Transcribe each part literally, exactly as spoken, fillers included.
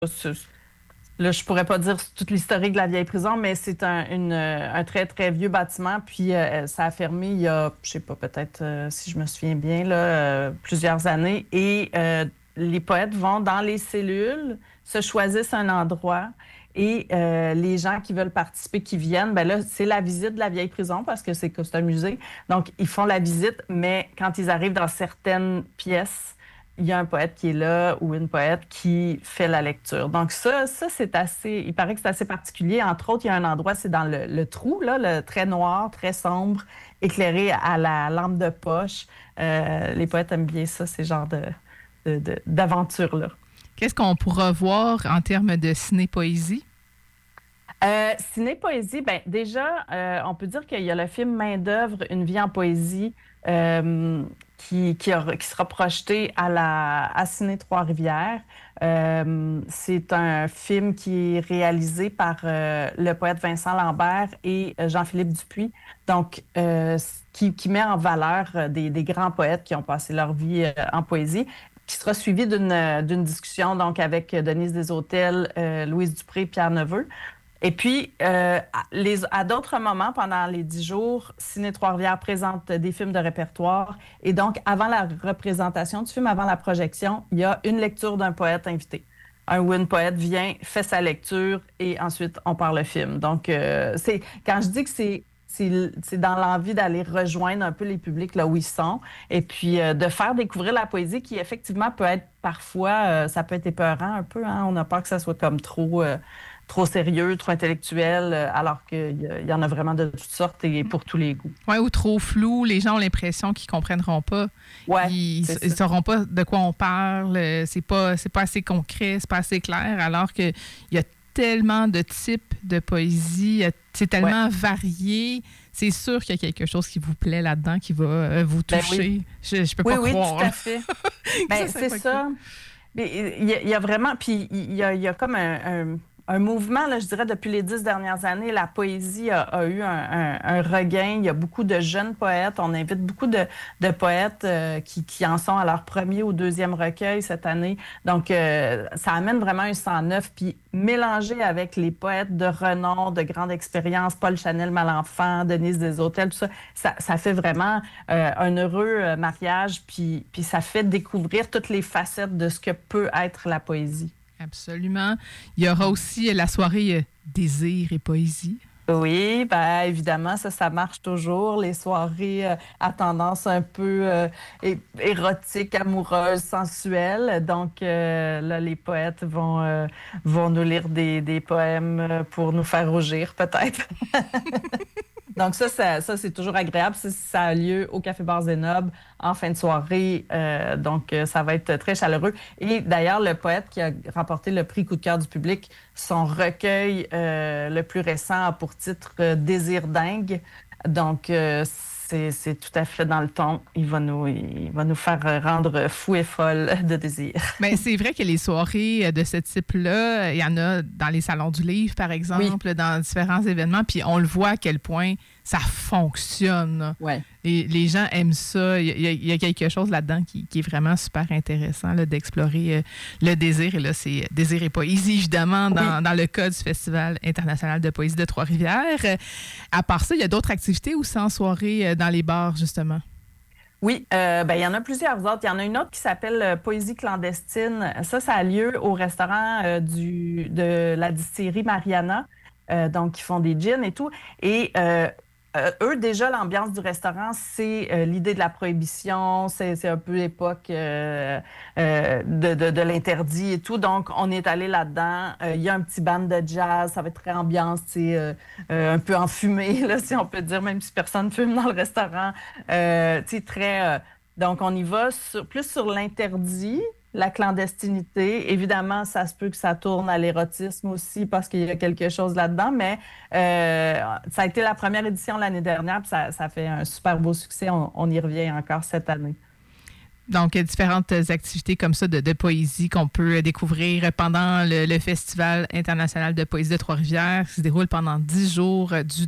c'est- là, je pourrais pas dire toute l'historique de la vieille prison, mais c'est un, une, euh, un très, très vieux bâtiment. Puis euh, ça a fermé il y a, je sais pas, peut-être, euh, si je me souviens bien, là, euh, plusieurs années. Et euh, les poètes vont dans les cellules, se choisissent un endroit. Et euh, les gens qui veulent participer, qui viennent, ben là, c'est la visite de la vieille prison parce que c'est c'est un musée. Donc, ils font la visite, mais quand ils arrivent dans certaines pièces, il y a un poète qui est là ou une poète qui fait la lecture. Donc ça, ça c'est assez, il paraît que c'est assez particulier. Entre autres, il y a un endroit, c'est dans le, le trou, là, le très noir, très sombre, éclairé à la lampe de poche. Euh, les poètes aiment bien ça, ces genres de, de, de- d'aventures-là. Qu'est-ce qu'on pourra voir en termes de ciné-poésie? Euh, ciné-poésie, ben déjà, euh, on peut dire qu'il y a le film Main-d'œuvre, Une vie en poésie, euh, qui, qui, aura- qui sera projeté à la à Ciné Trois-Rivières. Euh, c'est un film qui est réalisé par euh, le poète Vincent Lambert et euh, Jean-Philippe Dupuis, donc euh, qui, qui met en valeur euh, des, des grands poètes qui ont passé leur vie euh, en poésie, qui sera suivi d'une euh, d'une discussion donc avec Denise Desautels, euh, Louise Dupré, Pierre Neveu. Et puis, euh, à, les- à d'autres moments, pendant les dix jours, Ciné Trois-Rivières présente des films de répertoire. Et donc, avant la représentation du film, avant la projection, il y a une lecture d'un poète invité. Un ou une poète vient, fait sa lecture et ensuite, on parle le film. Donc, euh, c'est quand je dis que c'est c'est c'est dans l'envie d'aller rejoindre un peu les publics là où ils sont et puis euh, de faire découvrir la poésie qui, effectivement, peut être parfois, euh, ça peut être épeurant un peu, hein? On a peur que ça soit comme trop... euh, trop sérieux, trop intellectuel, euh, alors qu'il y, y en a vraiment de toutes sortes et pour tous les goûts. Ouais, ou trop flou, les gens ont l'impression qu'ils comprendront pas. Ouais, Ils, c'est ils ça. sauront pas de quoi on parle, euh, c'est pas c'est pas assez concret, c'est pas assez clair, alors que il y a tellement de types de poésie, il y a- c'est Ouais. tellement varié. C'est sûr qu'il y a quelque chose qui vous plaît là-dedans, qui va euh, vous Ben toucher. oui. Je, je peux Oui, pas oui, croire tout à là, fait. que Ben, ça soit c'est pas écrit. ça. Mais il y, a il y a vraiment, puis il y a, il y a comme un, un- un mouvement, là, je dirais, depuis les dix dernières années. La poésie a, a eu un, un- un regain. Il y a beaucoup de jeunes poètes. On invite beaucoup de, de poètes euh, qui, qui en sont à leur premier ou deuxième recueil cette année. Donc, euh, ça amène vraiment un sang neuf. Puis, mélangé avec les poètes de renom, de grande expérience, Paul Chanel Malenfant, Denise Desautels, tout ça, ça, ça fait vraiment euh, un heureux euh, mariage. Puis, puis, ça fait découvrir toutes les facettes de ce que peut être la poésie. Absolument. Il y aura aussi la soirée euh, Désir et poésie. Oui, ben évidemment, ça, ça marche toujours. Les soirées euh, à tendance un peu euh, é- érotique, amoureuse, sensuelle. Donc euh, là, les poètes vont, euh, vont nous lire des, des poèmes euh, pour nous faire rougir, peut-être. Donc ça, ça, ça, c'est toujours agréable. Ça, ça a lieu au Café Bar Zénob en fin de soirée. Euh, donc, euh, ça va être très chaleureux. Et d'ailleurs, le poète qui a remporté le prix Coup de cœur du public, son recueil euh, le plus récent a pour titre euh, Désir dingue. Donc, euh, c'est, c'est tout à fait dans le ton. Il va nous, il va nous faire rendre fous et folles de désir. Mais c'est vrai que les soirées euh, de ce type-là, il y en a dans les salons du livre, par Oui, exemple, dans différents événements, puis on le voit à quel point ça fonctionne. Là. ouais. Les, les gens aiment ça. Il y a, il y a quelque chose là-dedans qui, qui est vraiment super intéressant là, d'explorer euh, le désir. Et là, c'est Désir et poésie, évidemment, dans, Oui. dans le cas du Festival international de poésie de Trois-Rivières. Euh, À part ça, il y a d'autres activités aussi en soirée euh, dans les bars, justement. Oui, euh, ben, il y en a plusieurs autres. Il y en a une autre qui s'appelle euh, Poésie clandestine. Ça, ça a lieu au restaurant euh, du, de la distillerie Mariana. Euh, donc, ils font des gins et tout. Et euh, euh, eux, déjà, l'ambiance du restaurant, c'est euh, l'idée de la prohibition. C'est, c'est un peu l'époque euh, euh, de, de, de l'interdit et tout. Donc, on est allé là-dedans. Euh, il y a un petit band de jazz. Ça va être très ambiance, tu sais, euh, euh, un peu enfumé, là, si on peut dire, même si personne fume dans le restaurant. Euh, tu sais, très. euh, donc, on y va sur- plus sur l'interdit, la clandestinité. Évidemment, ça se peut que ça tourne à l'érotisme aussi parce qu'il y a quelque chose là-dedans, mais euh, ça a été la première édition l'année dernière, puis ça, ça fait un super beau succès. On, on y revient encore cette année. Donc, euh, différentes activités comme ça de, de poésie qu'on peut découvrir pendant le, le Festival international de poésie de Trois-Rivières qui se déroule pendant dix jours euh, du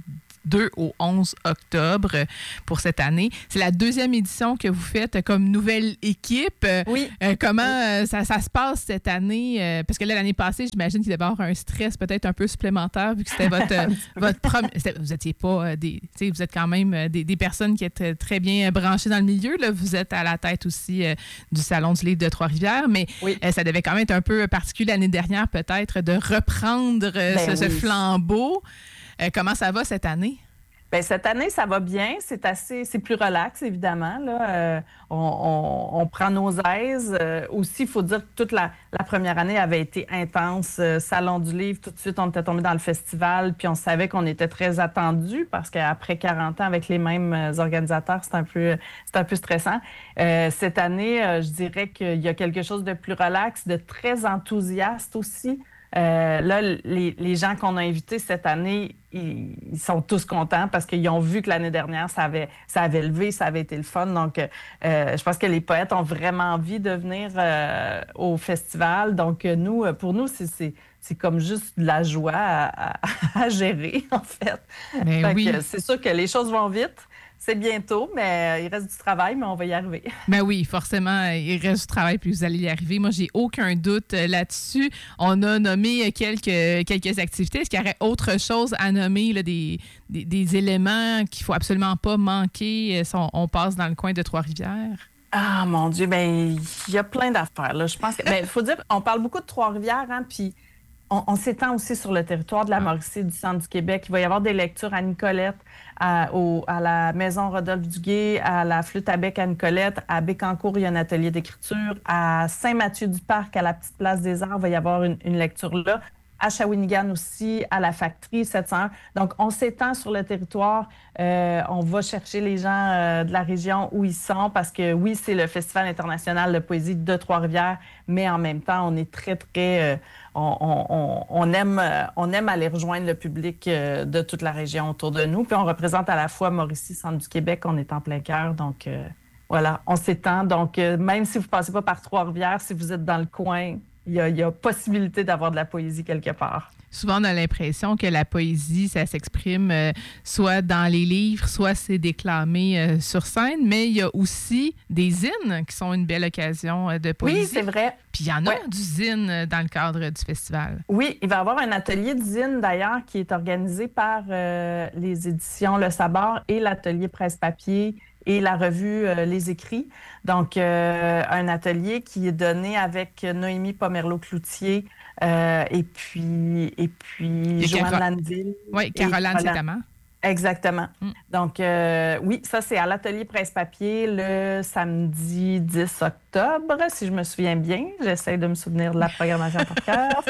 deux au onze octobre pour cette année. C'est la deuxième édition que vous faites comme nouvelle équipe. Oui. Euh, comment oui. Euh, ça, ça se passe cette année? Euh, parce que là, l'année passée, j'imagine qu'il devait y avoir un stress peut-être un peu supplémentaire vu que c'était votre, euh, votre première... Vous n'étiez pas euh, des... Tu sais, vous êtes quand même euh, des, des personnes qui êtes très bien branchées dans le milieu. Là. Vous êtes à la tête aussi euh, du Salon du livre de Trois-Rivières, mais oui. euh, ça devait quand même être un peu particulier l'année dernière peut-être de reprendre euh, ben ce, oui. ce flambeau. Euh, comment ça va cette année? Bien, cette année, ça va bien. C'est assez, c'est plus relax, évidemment. Là. Euh, on, on, on prend nos aises. Euh, aussi, il faut dire que toute la, la première année avait été intense. Euh, Salon du livre, tout de suite, on était tombé dans le festival, puis on savait qu'on était très attendus parce qu'après quarante ans, avec les mêmes organisateurs, c'est un peu, c'est un peu stressant. Euh, cette année, euh, je dirais qu'il y a quelque chose de plus relax, de très enthousiaste aussi. Euh, là, les, les gens qu'on a invités cette année, ils, ils sont tous contents parce qu'ils ont vu que l'année dernière, ça avait, ça avait levé, ça avait été le fun. Donc, euh, je pense que les poètes ont vraiment envie de venir euh, au festival. Donc, nous, pour nous, c'est, c'est, c'est comme juste de la joie à, à, à gérer, en fait. Mais fait oui. que c'est sûr que les choses vont vite. C'est bientôt, mais il reste du travail, mais on va y arriver. Ben oui, forcément, il reste du travail, puis vous allez y arriver. Moi, j'ai aucun doute là-dessus. On a nommé quelques, quelques activités. Est-ce qu'il y aurait autre chose à nommer, là, des, des, des éléments qu'il ne faut absolument pas manquer si on, on passe dans le coin de Trois-Rivières? Ah, mon Dieu, bien, il y a plein d'affaires, là. Je pense que, il faut dire, on parle beaucoup de Trois-Rivières, hein, puis on, on s'étend aussi sur le territoire de la Mauricie, du centre du Québec. Il va y avoir des lectures à Nicolette, à, au, à la Maison Rodolphe Duguay, à la Flûte à bec à Nicolette, à Bécancour, il y a un atelier d'écriture, à Saint-Mathieu-du-Parc, à la Petite Place des Arts, il va y avoir une, une lecture là. À Shawinigan aussi, à la Factory sept cent un. Donc, on s'étend sur le territoire. Euh, on va chercher les gens euh, de la région où ils sont parce que, oui, c'est le Festival international de poésie de Trois-Rivières, mais en même temps, on est très, très... Euh, on, on, on, aime, euh, on aime aller rejoindre le public euh, de toute la région autour de nous. Puis, on représente à la fois Mauricie, centre du Québec, on est en plein cœur. Donc, euh, voilà, on s'étend. Donc, euh, même si vous ne passez pas par Trois-Rivières, si vous êtes dans le coin... Il y, a, il y a possibilité d'avoir de la poésie quelque part. Souvent, on a l'impression que la poésie, ça s'exprime euh, soit dans les livres, soit c'est déclamé euh, sur scène, mais il y a aussi des zines qui sont une belle occasion euh, de poésie. Oui, c'est vrai. Puis il y en a ouais. du zine euh, dans le cadre du festival. Oui, il va y avoir un atelier de zine d'ailleurs qui est organisé par euh, les éditions Le Sabord et l'atelier Presse-Papier et la revue euh, Les Écrits. Donc, euh, un atelier qui est donné avec Noémie Pomerleau-Cloutier euh, et puis, et puis Joanne Caro- Landville. Oui, Caroline Saint-Amand. Exactement. Mm. Donc, euh, oui, ça, c'est à l'atelier Presse-Papier le samedi dix octobre, si je me souviens bien. J'essaie de me souvenir de la programmation par cœur.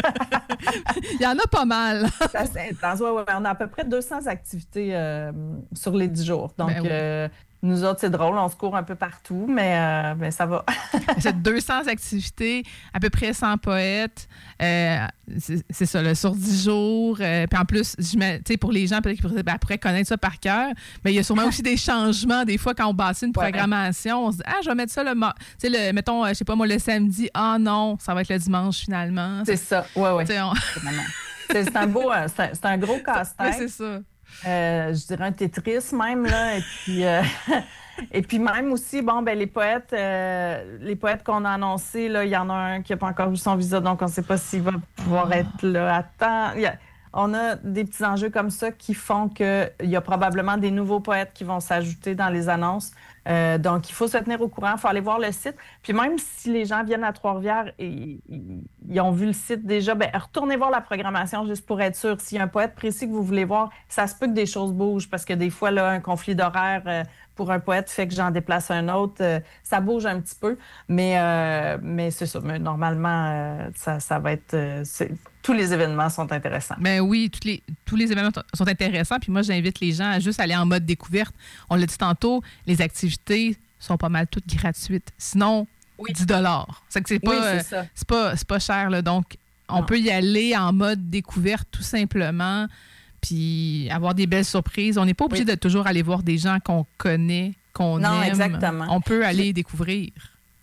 Il y en a pas mal. C'est intense. Ouais, ouais, on a à peu près deux cents activités euh, sur les dix jours. Donc, ben oui. euh, nous autres, c'est drôle, on se court un peu partout, mais, euh, mais ça va. C'est deux cents activités, à peu près cent poètes. Euh, c'est, c'est ça, là, sur dix jours. Euh, puis en plus, je pour les gens peut-être qui pourraient, ben, pourraient connaître ça par cœur, mais il y a sûrement aussi des changements. Des fois, quand on bâtit une programmation, ouais. on se dit « Ah, je vais mettre ça le... le mettons, je sais pas moi, le samedi. Ah non, ça va être le dimanche finalement. » C'est ça, oui, oui. On... c'est, c'est un beau... C'est un, c'est un gros casse-tête. Oui, c'est ça. Euh, je dirais un Tetris même, là. Et puis, euh, et puis même aussi, bon, ben les poètes, euh, les poètes qu'on a annoncés, là, il y en a un qui n'a pas encore vu son visa, donc on ne sait pas s'il va pouvoir être là à temps. Il y a, on a des petits enjeux comme ça qui font qu'il y a probablement des nouveaux poètes qui vont s'ajouter dans les annonces. Euh, donc, il faut se tenir au courant, il faut aller voir le site. Puis même si les gens viennent à Trois-Rivières et ils ont vu le site déjà, bien, retournez voir la programmation juste pour être sûr. S'il y a un poète précis que vous voulez voir, ça se peut que des choses bougent parce que des fois, là, un conflit d'horaire euh, pour un poète fait que j'en déplace un autre. Euh, ça bouge un petit peu, mais, euh, mais c'est ça. Mais normalement, euh, ça, ça va être... Euh, c'est... Tous les événements sont intéressants. Ben oui, tous les, tous les événements sont intéressants. Puis moi, j'invite les gens à juste aller en mode découverte. On l'a dit tantôt, les activités sont pas mal toutes gratuites. Sinon, oui. dix dollars. C'est que c'est pas, oui, c'est, euh, c'est pas, c'est pas cher, là. Donc, on non. peut y aller en mode découverte tout simplement, puis avoir des belles surprises. On n'est pas obligé oui. de toujours aller voir des gens qu'on connaît, qu'on non, aime. Exactement. On peut aller découvrir.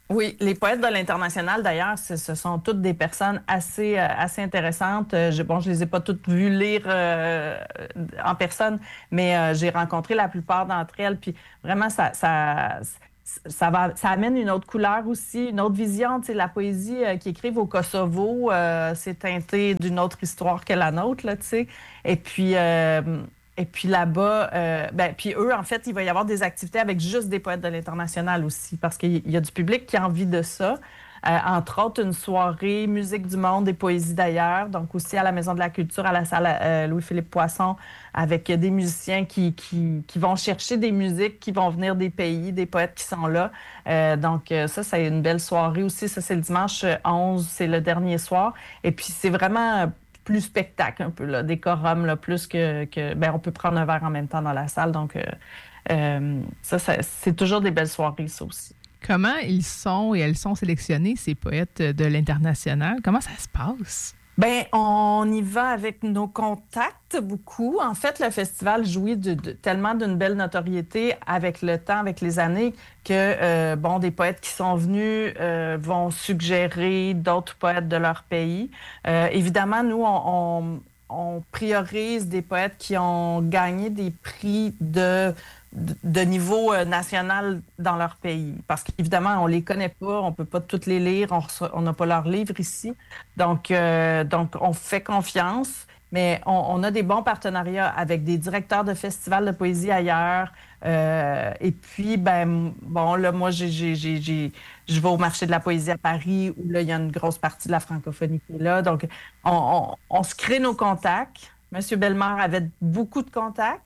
Oui, les poètes de l'International, d'ailleurs, ce, ce sont toutes des personnes assez, euh, assez intéressantes. Euh, je, bon, je les ai pas toutes vues lire euh, en personne, mais euh, j'ai rencontré la plupart d'entre elles. Puis vraiment, ça, ça, ça, va, ça amène une autre couleur aussi, une autre vision. Tu sais, la poésie euh, qu'ils écrivent au Kosovo, euh, c'est teinté d'une autre histoire que la nôtre, là, tu sais. Et puis... Euh, Et puis là-bas, euh, ben, puis eux, en fait, il va y avoir des activités avec juste des poètes de l'International aussi, parce qu'il y a du public qui a envie de ça. Euh, entre autres, une soirée musique du monde et poésie d'ailleurs, donc aussi à la Maison de la Culture, à la salle euh, Louis-Philippe Poisson, avec des musiciens qui, qui, qui vont chercher des musiques qui vont venir des pays, des poètes qui sont là. Euh, donc ça, c'est une belle soirée aussi. Ça, c'est le dimanche onze, c'est le dernier soir. Et puis c'est vraiment... plus spectacle un peu, là, décorum, là, plus que... que ben, on peut prendre un verre en même temps dans la salle. Donc, euh, euh, ça, ça, c'est toujours des belles soirées, ça aussi. Comment ils sont et elles sont sélectionnés, ces poètes de l'International? Comment ça se passe? Bien, on y va avec nos contacts beaucoup. En fait, le festival jouit de, de, tellement d'une belle notoriété avec le temps, avec les années, que, euh, bon, des poètes qui sont venus euh, vont suggérer d'autres poètes de leur pays. Euh, évidemment, nous, on, on, on priorise des poètes qui ont gagné des prix de... de niveau national dans leur pays. Parce qu'évidemment, on les connaît pas, on peut pas toutes les lire, on n'a pas leurs livres ici. Donc, euh, donc, on fait confiance, mais on, on a des bons partenariats avec des directeurs de festivals de poésie ailleurs. Euh, et puis, ben bon, là, moi, j'ai, j'ai, j'ai, j'ai, je vais au marché de la poésie à Paris, où là, il y a une grosse partie de la francophonie qui est là. Donc, on, on, on se crée nos contacts. Monsieur Bellemare avait beaucoup de contacts.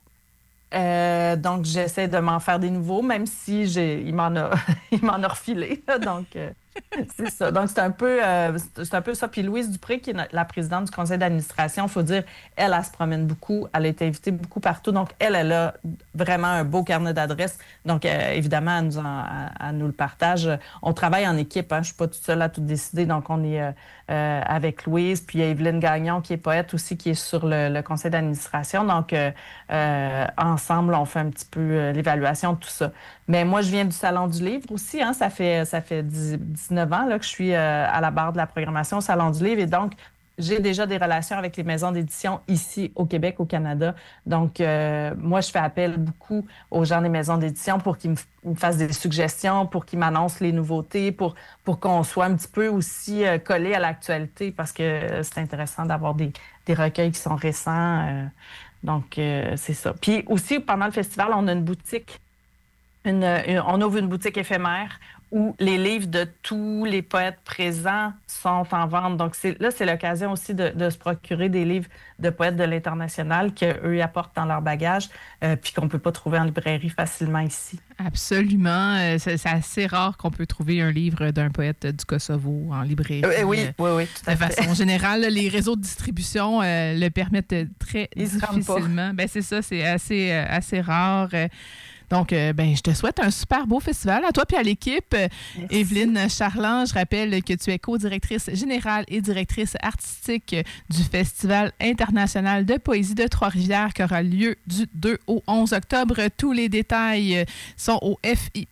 Euh, donc, j'essaie de m'en faire des nouveaux, même si j'ai, il m'en a, il m'en a refilé. Là, donc, euh, c'est ça. Donc, c'est un peu, euh, c'est un peu ça. Puis Louise Dupré, qui est la présidente du conseil d'administration, il faut dire, elle, elle se promène beaucoup. Elle a été invitée beaucoup partout. Donc, elle, elle a vraiment un beau carnet d'adresses. Donc, euh, évidemment, elle nous, en, elle nous le partage. On travaille en équipe. Hein. Je ne suis pas toute seule à tout décider. Donc, on est euh, euh, avec Louise. Puis, il y a Evelyne Gagnon, qui est poète aussi, qui est sur le, le conseil d'administration. Donc, euh, euh, ensemble, on fait un petit peu euh, l'évaluation de tout ça. Mais moi, je viens du Salon du Livre aussi. Hein. Ça fait, ça fait dix-neuf ans là, que je suis euh, à la barre de la programmation au Salon du Livre. Et donc, j'ai déjà des relations avec les maisons d'édition ici au Québec, au Canada. Donc, euh, moi, je fais appel beaucoup aux gens des maisons d'édition pour qu'ils me, me fassent des suggestions, pour qu'ils m'annoncent les nouveautés, pour, pour qu'on soit un petit peu aussi euh, collé à l'actualité, parce que c'est intéressant d'avoir des, des recueils qui sont récents. Euh, donc, euh, c'est ça. Puis aussi, pendant le festival, on a une boutique. Une, une, on ouvre une boutique éphémère où les livres de tous les poètes présents sont en vente. Donc c'est, là, c'est l'occasion aussi de, de se procurer des livres de poètes de l'International qu'eux apportent dans leur bagage, euh, puis qu'on ne peut pas trouver en librairie facilement ici. Absolument. Euh, c'est, c'est assez rare qu'on peut trouver un livre d'un poète du Kosovo en librairie. Euh, oui, oui, oui, tout à fait. De façon générale, les réseaux de distribution euh, le permettent très Ils difficilement. Ben, c'est ça, c'est assez, euh, assez rare. Donc, euh, ben, je te souhaite un super beau festival à toi et à l'équipe. Merci. Évelyne Charland, je rappelle que tu es co-directrice générale et directrice artistique du Festival international de poésie de Trois-Rivières qui aura lieu du deux au onze octobre. Tous les détails sont au F I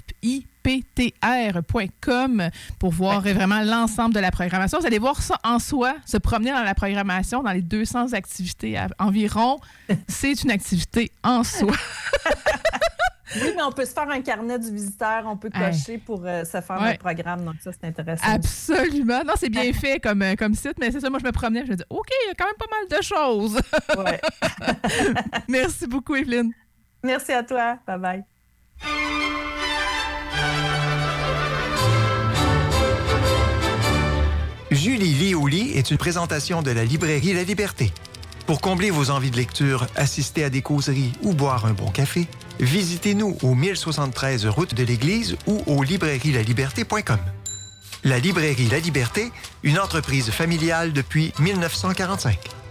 P T R point com pour voir ouais. vraiment l'ensemble de la programmation. Vous allez voir ça en soi, se promener dans la programmation, dans les deux cents activités à, environ. C'est une activité en soi. Oui, mais on peut se faire un carnet du visiteur, on peut cocher hey. pour euh, se faire ouais. notre programme. Donc ça, c'est intéressant. Absolument. Non, c'est bien fait comme, comme site, mais c'est ça, moi, je me promenais, je me dis, OK, il y a quand même pas mal de choses. Ouais. Merci beaucoup, Évelyne. Merci à toi. Bye-bye. Julie lit au lit est une présentation de la librairie La Liberté. Pour combler vos envies de lecture, assister à des causeries ou boire un bon café, visitez-nous au mille soixante-treize route de l'Église ou au librairie la liberté point com. La librairie La Liberté, une entreprise familiale depuis mille neuf cent quarante-cinq.